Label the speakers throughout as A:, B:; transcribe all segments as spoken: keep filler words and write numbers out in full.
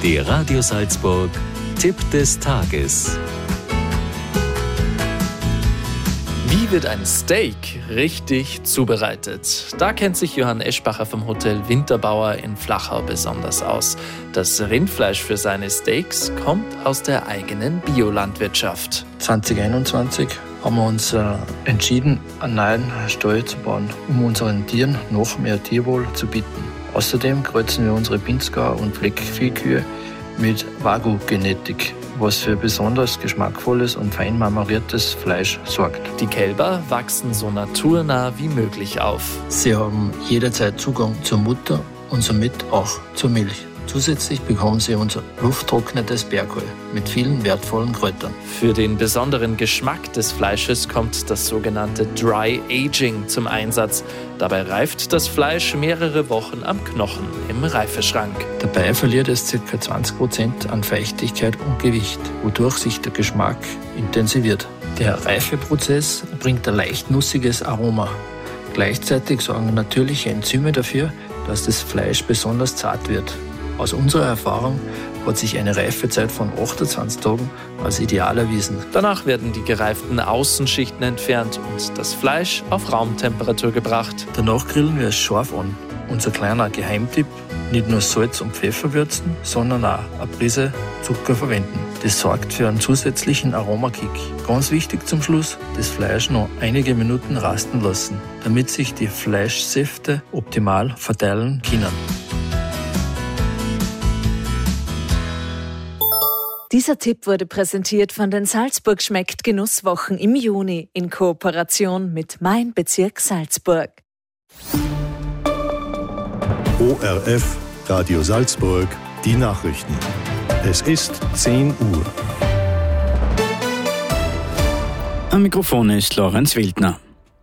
A: Der Radio Salzburg Tipp des Tages.
B: Wie wird ein Steak richtig zubereitet? Da kennt sich Johann Eschbacher vom Hotel Winterbauer in Flachau besonders aus. Das Rindfleisch für seine Steaks kommt aus der eigenen Biolandwirtschaft.
C: zwanzig einundzwanzig haben wir uns äh, entschieden, einen neuen Stall zu bauen, um unseren Tieren noch mehr Tierwohl zu bieten. Außerdem kreuzen wir unsere Pinzgauer und Fleckviehkühe mit Wagyu-Genetik, was für besonders geschmackvolles und fein marmoriertes Fleisch sorgt.
B: Die Kälber wachsen so naturnah wie möglich auf.
C: Sie haben jederzeit Zugang zur Mutter und somit auch zur Milch. Zusätzlich bekommen sie unser lufttrocknetes Bergöl mit vielen wertvollen Kräutern.
B: Für den besonderen Geschmack des Fleisches kommt das sogenannte Dry Aging zum Einsatz. Dabei reift das Fleisch mehrere Wochen am Knochen im Reifeschrank.
C: Dabei verliert es ca. zwanzig Prozent an Feuchtigkeit und Gewicht, wodurch sich der Geschmack intensiviert. Der Reifeprozess bringt ein leicht nussiges Aroma. Gleichzeitig sorgen natürliche Enzyme dafür, dass das Fleisch besonders zart wird. Aus unserer Erfahrung hat sich eine Reifezeit von achtundzwanzig Tagen als ideal erwiesen.
B: Danach werden die gereiften Außenschichten entfernt und das Fleisch auf Raumtemperatur gebracht.
C: Danach grillen wir es scharf an. Unser kleiner Geheimtipp: nicht nur Salz und Pfeffer würzen, sondern auch eine Prise Zucker verwenden. Das sorgt für einen zusätzlichen Aromakick. Ganz wichtig zum Schluss: das Fleisch noch einige Minuten rasten lassen, damit sich die Fleischsäfte optimal verteilen können.
D: Dieser Tipp wurde präsentiert von den Salzburg schmeckt Genusswochen im Juni in Kooperation mit Mein Bezirk Salzburg.
E: O R F Radio Salzburg, die Nachrichten. Es ist zehn Uhr.
F: Am Mikrofon ist Lorenz Wildner.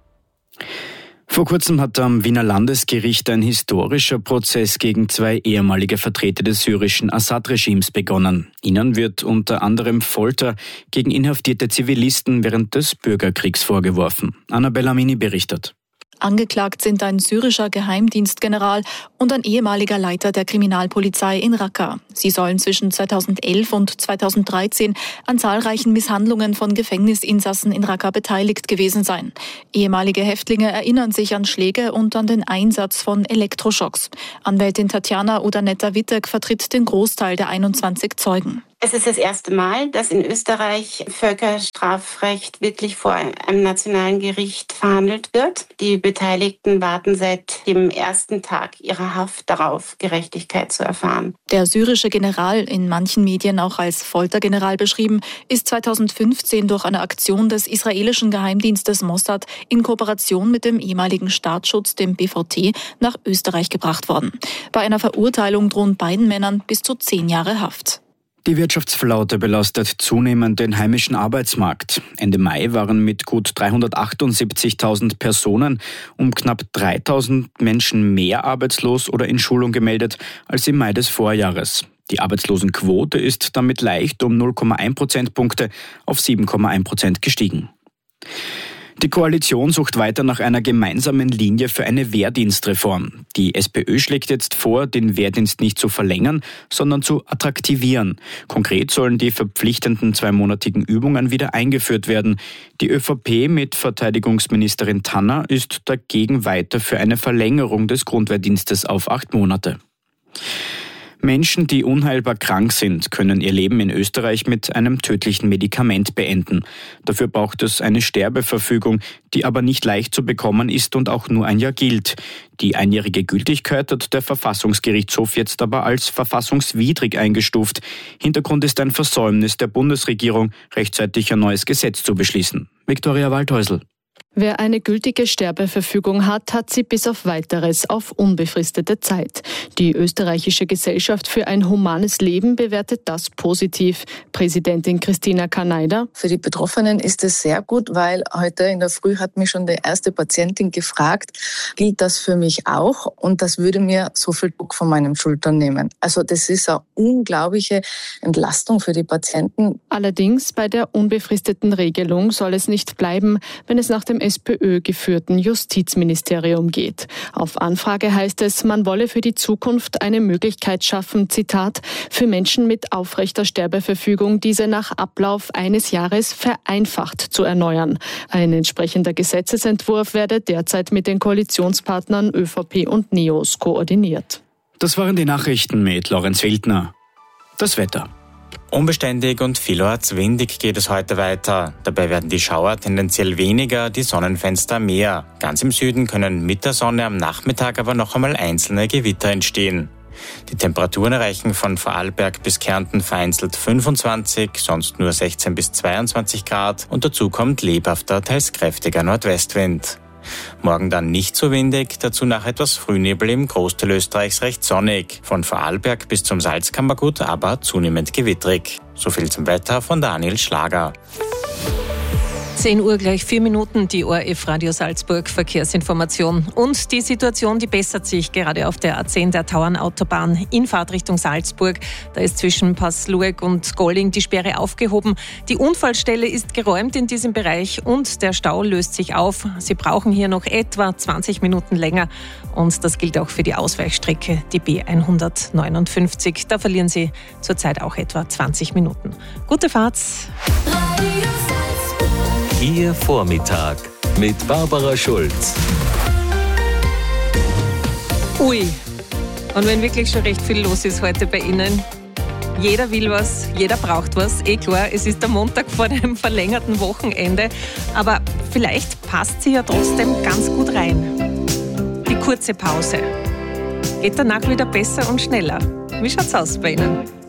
F: Vor kurzem hat am Wiener Landesgericht ein historischer Prozess gegen zwei ehemalige Vertreter des syrischen Assad-Regimes begonnen. Ihnen wird unter anderem Folter gegen inhaftierte Zivilisten während des Bürgerkriegs vorgeworfen. Annabella Mini berichtet.
G: Angeklagt sind ein syrischer Geheimdienstgeneral und ein ehemaliger Leiter der Kriminalpolizei in Raqqa. Sie sollen zwischen zweitausendelf und zweitausenddreizehn an zahlreichen Misshandlungen von Gefängnisinsassen in Raqqa beteiligt gewesen sein. Ehemalige Häftlinge erinnern sich an Schläge und an den Einsatz von Elektroschocks. Anwältin Tatjana Udaneta-Wittek vertritt den Großteil der einundzwanzig Zeugen.
H: Es ist das erste Mal, dass in Österreich Völkerstrafrecht wirklich vor einem nationalen Gericht verhandelt wird. Die Beteiligten warten seit dem ersten Tag ihrer Haft darauf, Gerechtigkeit zu erfahren.
G: Der syrische General, in manchen Medien auch als Foltergeneral beschrieben, ist zweitausendfünfzehn durch eine Aktion des israelischen Geheimdienstes Mossad in Kooperation mit dem ehemaligen Staatsschutz, dem B V T, nach Österreich gebracht worden. Bei einer Verurteilung drohen beiden Männern bis zu zehn Jahre Haft.
F: Die Wirtschaftsflaute belastet zunehmend den heimischen Arbeitsmarkt. Ende Mai waren mit gut dreihundertachtundsiebzigtausend Personen um knapp dreitausend Menschen mehr arbeitslos oder in Schulung gemeldet als im Mai des Vorjahres. Die Arbeitslosenquote ist damit leicht um null Komma eins Prozentpunkte auf sieben Komma eins Prozent gestiegen. Die Koalition sucht weiter nach einer gemeinsamen Linie für eine Wehrdienstreform. Die SPÖ schlägt jetzt vor, den Wehrdienst nicht zu verlängern, sondern zu attraktivieren. Konkret sollen die verpflichtenden zweimonatigen Übungen wieder eingeführt werden. Die ÖVP mit Verteidigungsministerin Tanner ist dagegen weiter für eine Verlängerung des Grundwehrdienstes auf acht Monate. Menschen, die unheilbar krank sind, können ihr Leben in Österreich mit einem tödlichen Medikament beenden. Dafür braucht es eine Sterbeverfügung, die aber nicht leicht zu bekommen ist und auch nur ein Jahr gilt. Die einjährige Gültigkeit hat der Verfassungsgerichtshof jetzt aber als verfassungswidrig eingestuft. Hintergrund ist ein Versäumnis der Bundesregierung, rechtzeitig ein neues Gesetz zu beschließen. Viktoria Waldhäusl.
I: Wer eine gültige Sterbeverfügung hat, hat sie bis auf Weiteres auf unbefristete Zeit. Die österreichische Gesellschaft für ein humanes Leben bewertet das positiv. Präsidentin Christina Kaneider.
J: Für die Betroffenen ist es sehr gut, weil heute in der Früh hat mich schon die erste Patientin gefragt, gilt das für mich auch? Und das würde mir so viel Druck von meinen Schultern nehmen. Also das ist eine unglaubliche Entlastung für die Patienten.
I: Allerdings bei der unbefristeten Regelung soll es nicht bleiben, wenn es nach dem SPÖ geführten Justizministerium geht. Auf Anfrage heißt es, man wolle für die Zukunft eine Möglichkeit schaffen, Zitat, für Menschen mit aufrechter Sterbeverfügung diese nach Ablauf eines Jahres vereinfacht zu erneuern. Ein entsprechender Gesetzesentwurf werde derzeit mit den Koalitionspartnern ÖVP und NEOS koordiniert.
F: Das waren die Nachrichten mit Lorenz Wildner. Das Wetter.
K: Unbeständig und vielorts windig geht es heute weiter. Dabei werden die Schauer tendenziell weniger, die Sonnenfenster mehr. Ganz im Süden können mit der Sonne am Nachmittag aber noch einmal einzelne Gewitter entstehen. Die Temperaturen erreichen von Vorarlberg bis Kärnten vereinzelt fünfundzwanzig, sonst nur sechzehn bis zweiundzwanzig Grad und dazu kommt lebhafter, teils kräftiger Nordwestwind. Morgen dann nicht so windig, dazu nach etwas Frühnebel im Großteil Österreichs recht sonnig. Von Vorarlberg bis zum Salzkammergut aber zunehmend gewittrig. So viel zum Wetter von Daniel Schlager.
L: zehn Uhr gleich vier Minuten, die O R F Radio Salzburg Verkehrsinformation. Und die Situation, die bessert sich gerade auf der A zehn der Tauernautobahn in Fahrtrichtung Salzburg. Da ist zwischen Passlueg und Golling die Sperre aufgehoben. Die Unfallstelle ist geräumt in diesem Bereich und der Stau löst sich auf. Sie brauchen hier noch etwa zwanzig Minuten länger. Und das gilt auch für die Ausweichstrecke, die B hundertneunundfünfzig. Da verlieren Sie zurzeit auch etwa zwanzig Minuten. Gute Fahrt!
A: Ihr Vormittag mit Barbara Schulz.
L: Ui, und wenn wirklich schon recht viel los ist heute bei Ihnen. Jeder will was, jeder braucht was. Eh klar, es ist der Montag vor dem verlängerten Wochenende. Aber vielleicht passt sie ja trotzdem ganz gut rein. Die kurze Pause. Geht danach wieder besser und schneller. Wie schaut's aus bei Ihnen?